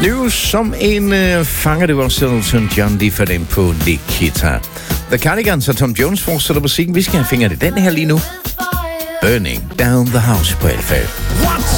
Nu som en fanger du også Elton John lige for den på Nikita. The Cardigans og Tom Jones fortsætter musikken. Vi skal have fingret i den her lige nu. Burning Down the House på L5.